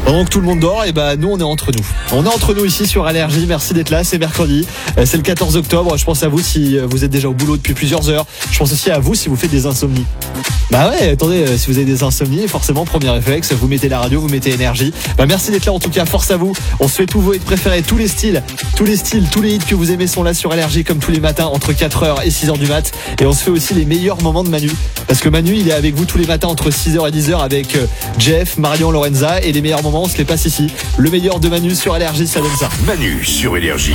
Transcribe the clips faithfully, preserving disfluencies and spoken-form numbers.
Pendant que tout le monde dort, et bah nous on est entre nous. On est entre nous ici sur Allergie. Merci d'être là, c'est mercredi, c'est le quatorze octobre. Je pense à vous si vous êtes déjà au boulot depuis plusieurs heures. Je pense aussi à vous si vous faites des insomnies. Bah ouais, attendez, si vous avez des insomnies, forcément premier réflexe, vous mettez la radio, vous mettez Énergie. Bah merci d'être là en tout cas, force à vous. On se fait tous vos hits préférés, tous les styles, tous les styles, tous les hits que vous aimez sont là sur Allergie comme tous les matins entre quatre heures et six heures du mat. Et on se fait aussi les meilleurs moments de Manu, parce que Manu il est avec vous tous les matins entre six heures et dix heures avec Jeff, Marion, Lorenza, et les meilleurs moments on se les passe ici. Le meilleur de Manu sur Allergie, ça donne ça. Manu sur Énergie.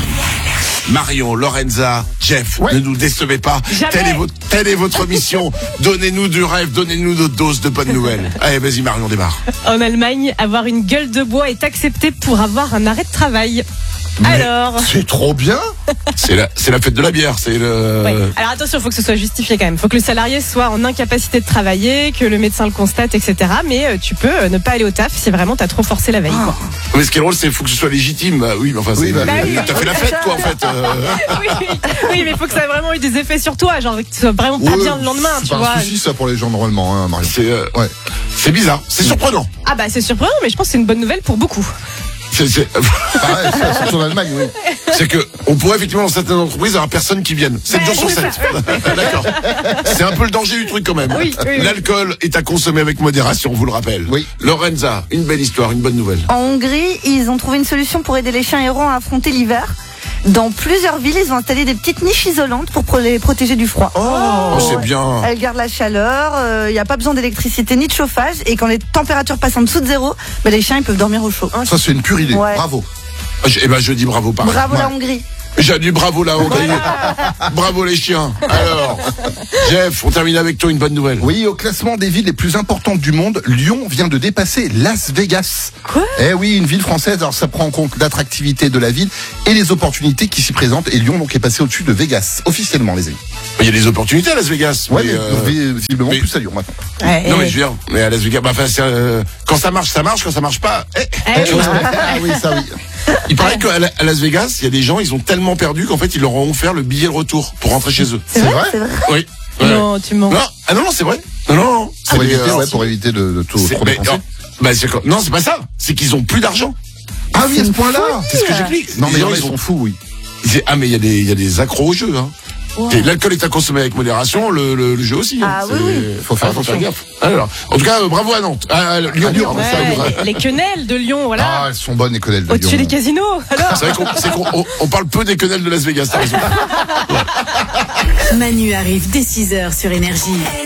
Marion, Lorenza, Jeff, ouais. Ne nous décevez pas. Telle est, votre, telle est votre mission. Donnez-nous du rêve, donnez-nous notre dose de bonnes nouvelles. Allez, vas-y Marion, démarre. En Allemagne, avoir une gueule de bois est accepté pour avoir un arrêt de travail. Mais alors c'est trop bien. C'est la, c'est la fête de la bière, c'est le... Ouais. Alors attention, il faut que ce soit justifié quand même. Il faut que le salarié soit en incapacité de travailler, que le médecin le constate, et cetera. Mais euh, tu peux euh, ne pas aller au taf si vraiment t'as trop forcé la veille. Quoi. Mais ce qui est drôle, c'est qu'il faut que ce soit légitime. Bah, oui, mais enfin, oui, bah, bah, oui. t'as fait la fête, quoi, en fait. Euh... oui, oui, mais il faut que ça ait vraiment eu des effets sur toi, genre que tu sois vraiment pas ouais, bien le lendemain, c'est tu pas vois. C'est un souci, ça, pour les gens, normalement, hein, Marion. C'est, euh, ouais. c'est bizarre, c'est surprenant. Ah bah c'est surprenant, mais je pense que c'est une bonne nouvelle pour beaucoup. C'est, c'est... Pareil, c'est surtout en Allemagne, oui. C'est que on pourrait effectivement dans certaines entreprises avoir personne qui vienne. sept jours sur sept. D'accord. C'est un peu le danger du truc quand même. Oui, oui, oui. L'alcool est à consommer avec modération, on vous le rappelle. Oui. Lorenza, une belle histoire, une bonne nouvelle. En Hongrie, ils ont trouvé une solution pour aider les chiens errants à affronter l'hiver. Dans plusieurs villes, ils ont installé des petites niches isolantes pour pro- les protéger du froid. Oh, c'est ouais. bien. Elles gardent la chaleur, il euh, n'y a pas besoin d'électricité ni de chauffage. Et quand les températures passent en dessous de zéro, bah, les chiens ils peuvent dormir au chaud. Ça, c'est une pure idée. Ouais. Bravo. Eh ben, je dis bravo pareil. Bravo Ouais. la Hongrie. J'ai dit bravo la Hongrie. Bravo les chiens. Alors, Jeff, on termine avec toi une bonne nouvelle. Oui, au classement des villes les plus importantes du monde, Lyon vient de dépasser Las Vegas. Quoi ? Eh oui, une ville française, alors ça prend en compte l'attractivité de la ville et les opportunités qui s'y présentent. Et Lyon, donc, est passé au-dessus de Vegas, officiellement, les amis. Il y a des opportunités à Las Vegas. Ouais, mais, mais, euh, visiblement mais- plus à Lyon maintenant. Ouais, Non et- mais je veux dire, mais à Las Vegas, bah, enfin, c'est, euh, quand ça marche, ça marche, quand ça marche pas, eh, Eh tu oui. vois, Ah oui, ça oui. il paraît qu'à La- à Las Vegas, il y a des gens, ils ont tellement perdu qu'en fait, ils leur ont offert le billet de retour pour rentrer chez eux. C'est vrai, C'est vrai. Oui. Ouais. Non, tu mens. Non, ah non, non, c'est vrai. Non, non, non. C'est Pour des, éviter, euh, ouais, pour éviter de, de tout c'est- trop mais, dépenser. non, bah, c'est quoi non, c'est pas ça. C'est qu'ils ont plus d'argent. Ah oui, à ce point-là. C'est ce que j'explique. Non, Les mais gens, là, ils ils ont- sont fous, oui. c'est- Ah, mais il y a des, il y a des accros au jeu, hein. Wow. Et l'alcool est à consommer avec modération, le, le, le jeu aussi. Ah hein. oui, C'est- oui. Faut faire ah, attention. gaffe. Alors, en tout cas, euh, bravo à Nantes. À, à Lyon, À Lyon, pardon. Ouais, les, les quenelles de Lyon, voilà. Ah, elles sont bonnes, les quenelles de Au-dessus Lyon. des casinos, alors. C'est vrai qu'on, c'est qu'on on, on parle peu des quenelles de Las Vegas, t'as raison. Manu arrive dès six heures sur Énergie.